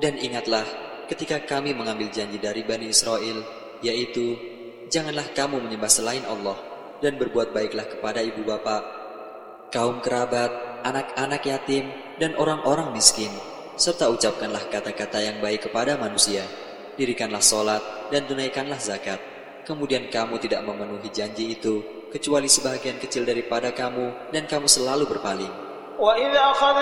Dan ingatlah ketika kami mengambil janji dari Bani Israel, yaitu, janganlah kamu menyembah selain Allah, dan berbuat baiklah kepada ibu bapa, kaum kerabat, anak-anak yatim, dan orang-orang miskin, serta ucapkanlah kata-kata yang baik kepada manusia. Dirikanlah sholat dan tunaikanlah zakat. Kemudian kamu tidak memenuhi janji itu, kecuali sebagian kecil daripada kamu, dan kamu selalu berpaling.